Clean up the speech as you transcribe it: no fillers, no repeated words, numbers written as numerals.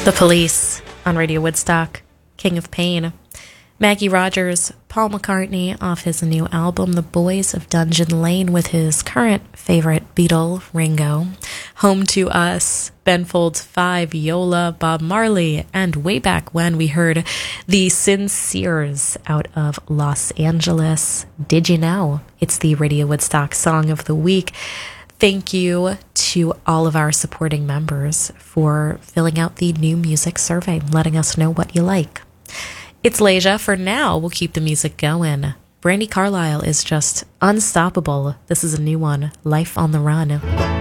The Police on Radio Woodstock, King of Pain. Maggie Rogers, Paul McCartney off his new album, The Boys of Dungeon Lane, with his current favorite Beatle, Ringo. Home to Us, Ben Folds 5, Yola, Bob Marley, and way back when we heard the Sinceres out of Los Angeles. Did you know? It's the Radio Woodstock Song of the Week. Thank you to all of our supporting members for filling out the new music survey, letting us know what you like. It's Leisha. For now, we'll keep the music going. Brandi Carlile is just unstoppable. This is a new one, Life on the Run.